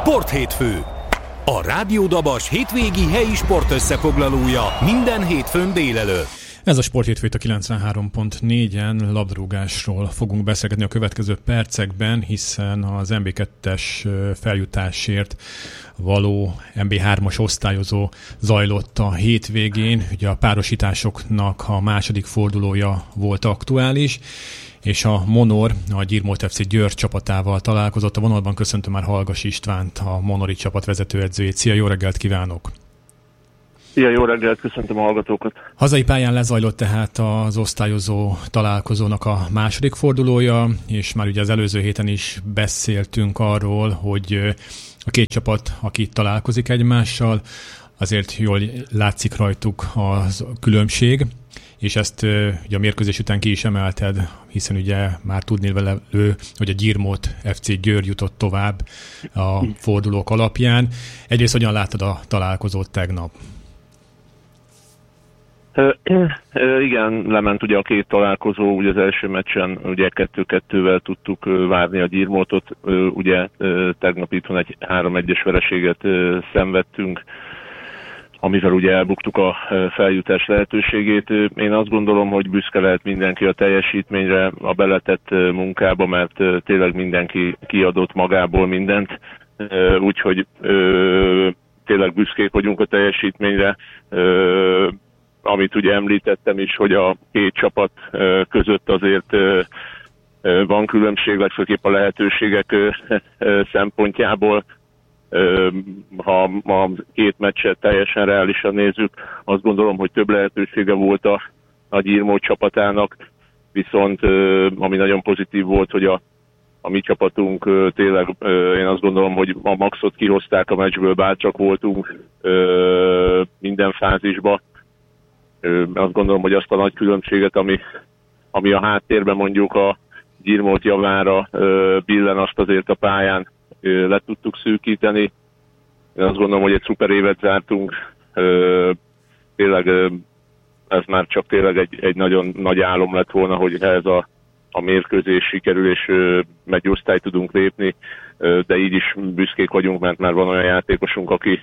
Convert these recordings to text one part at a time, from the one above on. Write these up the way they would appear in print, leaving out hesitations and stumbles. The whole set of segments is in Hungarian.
Sporthétfő. A Rádió Dabas hétvégi helyi sportösszefoglalója minden hétfőn délelőtt. Ez a Sporthétfőt a 93.4-en labdarúgásról fogunk beszélgetni a következő percekben, hiszen az MB2-es feljutásért való MB3-as osztályozó zajlott a hétvégén. Ugye a párosításoknak a második fordulója volt aktuális, és a Monor, a Gyirmót FC Győr csapatával találkozott. A vonalban köszöntöm már Hallgas Istvánt, a Monori csapat vezetőedzőjét. Szia, jó reggelt kívánok! Szia, jó reggelt, köszöntöm a hallgatókat! Hazai pályán lezajlott tehát az osztályozó találkozónak a második fordulója, és már ugye az előző héten is beszéltünk arról, hogy a két csapat, aki találkozik egymással, azért jól látszik rajtuk a különbség, és ezt ugye a mérkőzés után ki is emelted, hiszen ugye már tudni vele, hogy a Gyirmót FC Győr jutott tovább a fordulók alapján. Egyrészt hogyan láttad a találkozót tegnap? Igen, lement ugye a két találkozó, ugye az első meccsen ugye 2-2-vel tudtuk várni a Gyirmótot, ugye tegnap itthon egy 3-1-es vereséget szenvedtünk, amivel ugye elbuktuk a feljutás lehetőségét. Én azt gondolom, hogy büszke lehet mindenki a teljesítményre, a beletett munkába, mert tényleg mindenki kiadott magából mindent, úgyhogy tényleg büszkék vagyunk a teljesítményre. Amit ugye említettem is, hogy a két csapat között azért van különbség, legfőképp a lehetőségek szempontjából. Ha a két meccset teljesen reálisan nézzük, azt gondolom, hogy több lehetősége volt a Gyirmót csapatának, viszont ami nagyon pozitív volt, hogy a mi csapatunk tényleg, én azt gondolom, hogy a maxot kihozták a meccsből, bátrak voltunk minden fázisba. Azt gondolom, hogy azt a nagy különbséget, ami a háttérben mondjuk a Gyirmót javára billen, azt azért a pályán le tudtuk szűkíteni. Én azt gondolom, hogy egy szuper évet zártunk. Tényleg ez már csak tényleg egy nagyon nagy álom lett volna, hogy ez a mérkőzés sikerül, és egy osztályt tudunk lépni, de így is büszkék vagyunk, mert már van olyan játékosunk, aki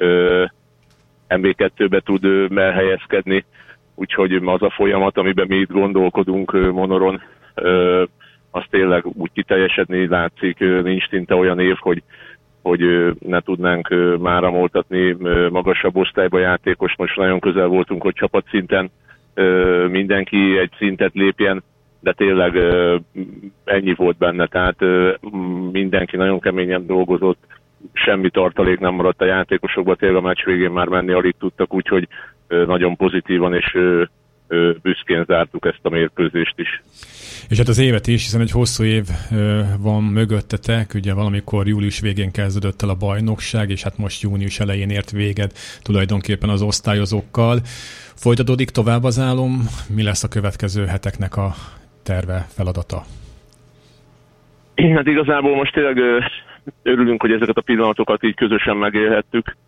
MB2-be tud elhelyezkedni, úgyhogy az a folyamat, amiben mi itt gondolkodunk Monoron, az tényleg úgy kiteljesedni látszik, nincs szinte olyan év, hogy ne tudnánk máramoltatni magasabb osztályba játékos. Most nagyon közel voltunk, hogy csapatszinten mindenki egy szintet lépjen, de tényleg ennyi volt benne, tehát mindenki nagyon keményen dolgozott, semmi tartalék nem maradt a játékosokban, tényleg a meccs végén már menni alig tudtak, úgyhogy nagyon pozitívan és büszkén zártuk ezt a mérkőzést is. És hát az évet is, hiszen egy hosszú év van mögöttetek, ugye valamikor július végén kezdődött el a bajnokság, és hát most június elején ért véget tulajdonképpen az osztályozókkal. Folytatódik tovább az álom? Mi lesz a következő heteknek a terve, feladata? Hát igazából most tényleg örülünk, hogy ezeket a pillanatokat így közösen megélhettük.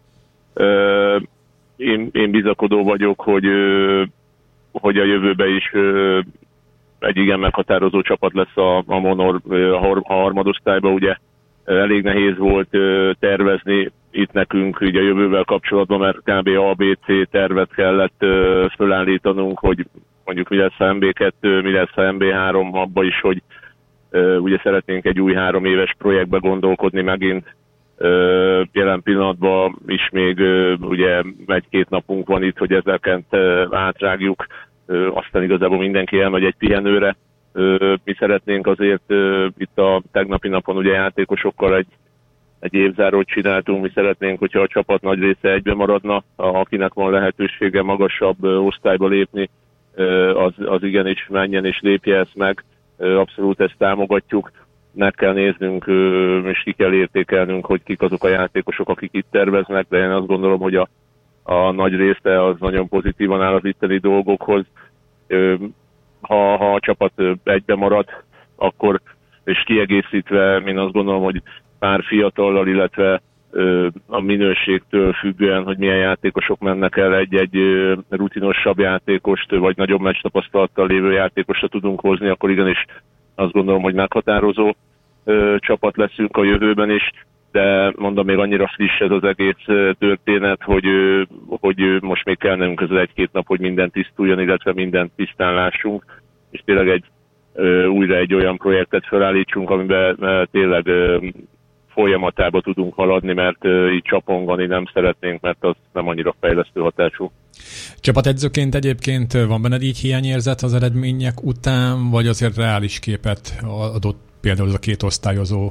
Én bizakodó vagyok, hogy a jövőben is egy igen meghatározó csapat lesz a Monor a harmadosztályban. Ugye elég nehéz volt tervezni itt nekünk ugye a jövővel kapcsolatban, mert kb. ABC tervet kellett fölállítanunk, hogy mondjuk mi lesz a MB2, mi lesz a MB3, abba is, hogy ugye szeretnénk egy új 3 éves projektbe gondolkodni megint. Jelen pillanatban is még ugye 1-2 napunk van itt, hogy ezeket átrágjuk, aztán igazából mindenki elmegy egy pihenőre. Mi szeretnénk azért itt a tegnapi napon ugye játékosokkal egy évzárót csináltunk, mi szeretnénk, hogyha a csapat nagy része egybe maradna, akinek van lehetősége magasabb osztályba lépni, az igenis menjen és lépje ezt meg, abszolút ezt támogatjuk. Meg kell néznünk, és ki kell értékelnünk, hogy kik azok a játékosok, akik itt terveznek, de én azt gondolom, hogy a nagy része az nagyon pozitívan áll az itteni dolgokhoz. Ha a csapat egybe marad, akkor, és kiegészítve, én azt gondolom, hogy pár fiatallal, illetve a minőségtől függően, hogy milyen játékosok mennek el, egy rutinosabb játékost, vagy nagyobb meccs tapasztalattal lévő játékosra tudunk hozni, akkor igenis azt gondolom, hogy meghatározó csapat leszünk a jövőben is, de mondom, még annyira friss ez az egész történet, hogy most még kell nekünk ez 1-2 nap, hogy minden tisztuljon, illetve mindent tisztán lássunk, és tényleg újra egy olyan projektet felállítsunk, amiben tényleg folyamatába tudunk haladni, mert így csapongani nem szeretnénk, mert az nem annyira fejlesztő hatású. Csapatedzőként egyébként van benned így hiányérzet az eredmények után, vagy azért reális képet adott például ez a 2 osztályozó?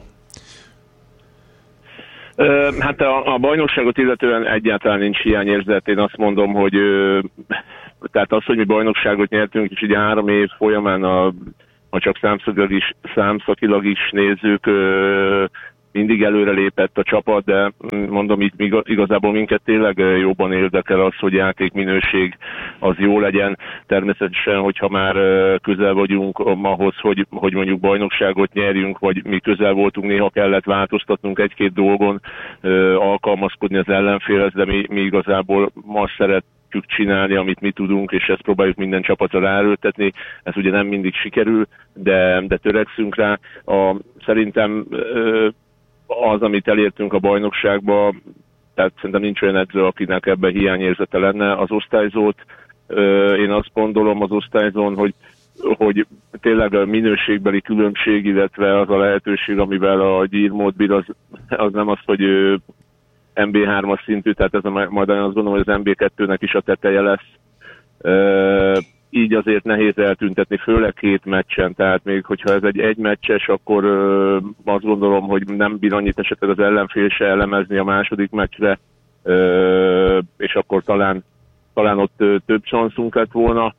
Hát a bajnokságot illetően egyáltalán nincs hiányérzet. Én azt mondom, hogy tehát az, hogy mi bajnokságot nyertünk, és ugye 3 év folyamán, ha csak számszakilag is nézzük, mindig előre lépett a csapat, de mondom, itt igazából minket tényleg jobban érdekel az, hogy játékminőség az jó legyen. Természetesen, hogyha már közel vagyunk ahhoz, hogy mondjuk bajnokságot nyerjünk, vagy mi közel voltunk, néha kellett változtatnunk 1-2 dolgon, alkalmazkodni az ellenfélhez, de mi igazából azt szeretjük csinálni, amit mi tudunk, és ezt próbáljuk minden csapatra ráerőltetni. Ez ugye nem mindig sikerül, de törekszünk rá. Szerintem az, amit elértünk a bajnokságba, tehát szerintem nincs olyan edző, akinek ebben hiányérzete lenne. Az osztályzót, én azt gondolom az osztályzón, hogy tényleg a minőségbeli különbség, illetve az a lehetőség, amivel a Gyirmót bír, az nem az, hogy MB3-as szintű, tehát ez majd azt gondolom, hogy az MB2-nek is a teteje lesz. Így azért nehéz eltüntetni, főleg 2 meccsen, tehát még hogyha ez egy meccses, akkor azt gondolom, hogy nem bír annyit esetleg az ellenfél se elemezni a második meccsre, és akkor talán ott több szanszunk lett volna.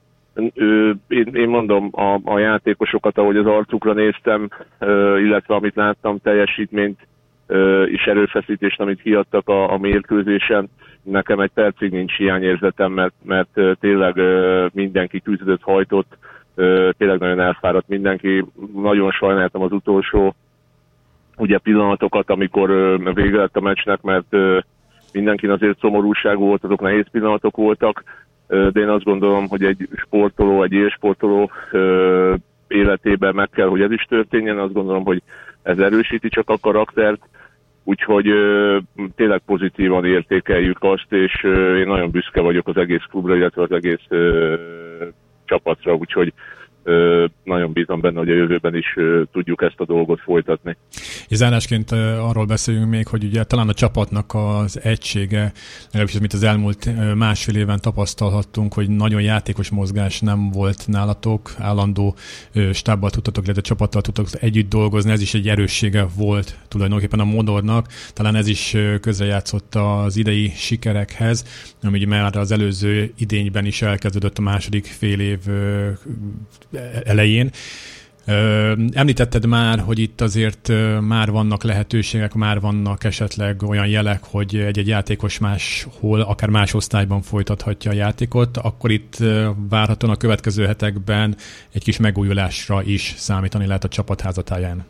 Én mondom, a játékosokat, ahogy az arcukra néztem, illetve amit láttam, teljesítményt és erőfeszítést, amit kiadtak a mérkőzésen, nekem egy percig nincs hiányérzetem, mert tényleg mindenki küzdött, hajtott, tényleg nagyon elfáradt mindenki. Nagyon sajnáltam az utolsó pillanatokat, amikor vége lett a meccsnek, mert mindenkin azért szomorúság volt, azok nehéz pillanatok voltak, de én azt gondolom, hogy egy élsportoló életében meg kell, hogy ez is történjen. Azt gondolom, hogy ez erősíti csak a karaktert, úgyhogy tényleg pozitívan értékeljük azt, és én nagyon büszke vagyok az egész klubra, illetve az egész csapatra, úgyhogy nagyon bízom benne, hogy a jövőben is tudjuk ezt a dolgot folytatni. És zárásként arról beszéljünk még, hogy ugye talán a csapatnak az egysége, legalábbis amit az elmúlt másfél éven tapasztalhattunk, hogy nagyon játékos mozgás nem volt nálatok, állandó stábbal tudtatok, illetve csapattal tudtatok együtt dolgozni, ez is egy erőssége volt tulajdonképpen a Modornak, talán ez is közrejátszott az idei sikerekhez, ami már az előző idényben is elkezdődött a második fél év elején. Említetted már, hogy itt azért már vannak lehetőségek, már vannak esetleg olyan jelek, hogy egy játékos máshol, akár más osztályban folytathatja a játékot, akkor itt várhatóan a következő hetekben egy kis megújulásra is számítani lehet a csapat házatáján.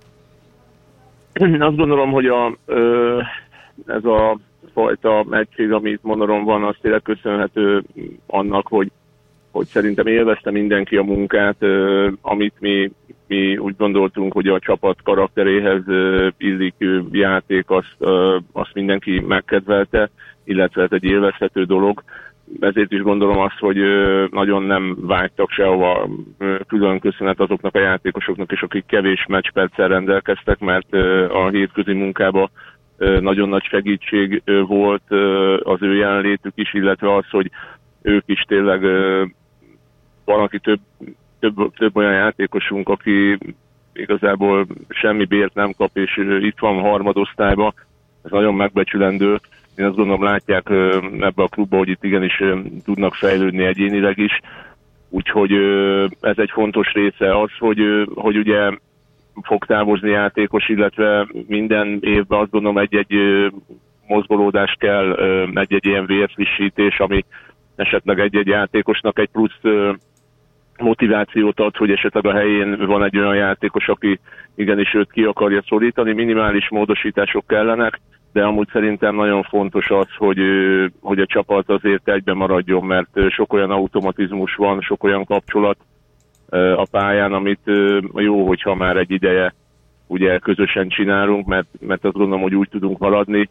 Azt gondolom, hogy ez a fajta egység, amit Modoron van, az tényleg köszönhető annak, hogy szerintem élvezte mindenki a munkát, amit mi úgy gondoltunk, hogy a csapat karakteréhez illik játék, azt mindenki megkedvelte, illetve ez egy élvezhető dolog. Ezért is gondolom azt, hogy nagyon nem vágytak sehova. Külön köszönet azoknak a játékosoknak is, akik kevés meccsperccel rendelkeztek, mert a hétközi munkában nagyon nagy segítség volt az ő jelenlétük is, illetve az, hogy ők is tényleg valaki több olyan játékosunk, aki igazából semmi bért nem kap, és itt van harmadosztályban, ez nagyon megbecsülendő. Én azt gondolom, látják ebbe a klubba, hogy itt igenis tudnak fejlődni egyénileg is. Úgyhogy ez egy fontos része az, hogy ugye fog távozni játékos, illetve minden évben azt gondolom egy-egy mozgolódás kell, egy-egy ilyen vérfrissítés, ami esetleg egy-egy játékosnak egy plusz motivációt ad, hogy esetleg a helyén van egy olyan játékos, aki igenis őt ki akarja szorítani. Minimális módosítások kellenek, de amúgy szerintem nagyon fontos az, hogy a csapat azért egyben maradjon, mert sok olyan automatizmus van, sok olyan kapcsolat a pályán, amit jó, hogyha már egy ideje ugye közösen csinálunk, mert azt gondolom, hogy úgy tudunk haladni.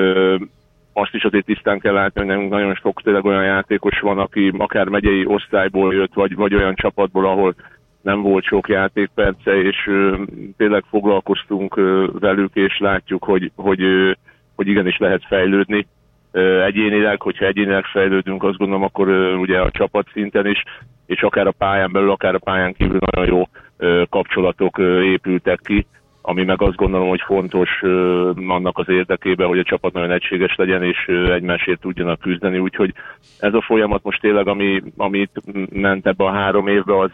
Azt is azért tisztán kell látni, hogy nekünk nagyon sok tényleg olyan játékos van, aki akár megyei osztályból jött, vagy olyan csapatból, ahol nem volt sok játékperce, és tényleg foglalkoztunk velük, és látjuk, hogy igenis lehet fejlődni egyénileg. Hogyha egyénileg fejlődünk, azt gondolom, akkor ugye a csapat szinten is, és akár a pályán belül, akár a pályán kívül nagyon jó kapcsolatok épültek ki, ami meg azt gondolom, hogy fontos annak az érdekében, hogy a csapat nagyon egységes legyen, és egymásért tudjanak küzdeni. Úgyhogy ez a folyamat most tényleg, amit ment ebbe a 3 évbe, az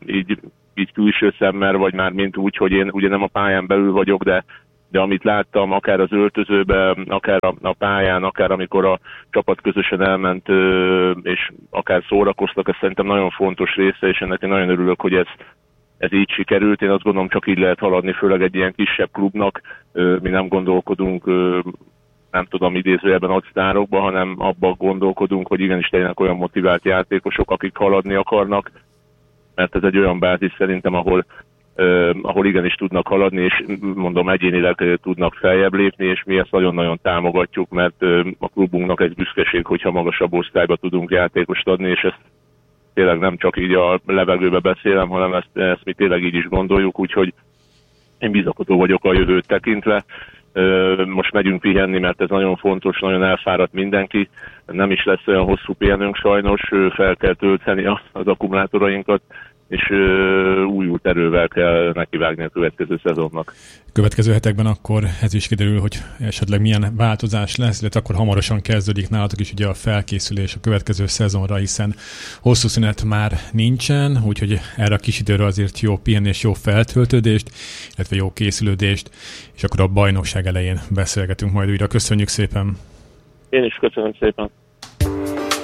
így külső szemmel, vagy már mint úgy, hogy én ugye nem a pályán belül vagyok, de amit láttam, akár az öltözőben, akár a pályán, akár amikor a csapat közösen elment, és akár szórakoztak, ez szerintem nagyon fontos része, és ennek én nagyon örülök, hogy ez így sikerült. Én azt gondolom, csak így lehet haladni, főleg egy ilyen kisebb klubnak. Mi nem gondolkodunk, nem tudom, idézőjelben nagysztárokba, hanem abban gondolkodunk, hogy igenis legyenek olyan motivált játékosok, akik haladni akarnak, mert ez egy olyan bázis szerintem, ahol igenis tudnak haladni, és mondom, egyénileg tudnak feljebb lépni, és mi ezt nagyon-nagyon támogatjuk, mert a klubunknak egy büszkeség, hogyha magasabb osztályba tudunk játékost adni, és ezt tényleg nem csak így a levegőbe beszélem, hanem ezt mi tényleg így is gondoljuk, úgyhogy én bizakodó vagyok a jövőt tekintve. Most megyünk pihenni, mert ez nagyon fontos, nagyon elfáradt mindenki. Nem is lesz olyan hosszú pihenünk sajnos, fel kell tölteni az akkumulátorainkat, és újult erővel kell nekivágni a következő szezonnak. Következő hetekben akkor ez is kiderül, hogy esetleg milyen változás lesz, illetve akkor hamarosan kezdődik nálatok is ugye a felkészülés a következő szezonra, hiszen hosszú szünet már nincsen, úgyhogy erre a kis időre azért jó pihenés, jó feltöltődést, illetve jó készülődést, és akkor a bajnokság elején beszélgetünk majd újra. Köszönjük szépen! Én is köszönöm szépen!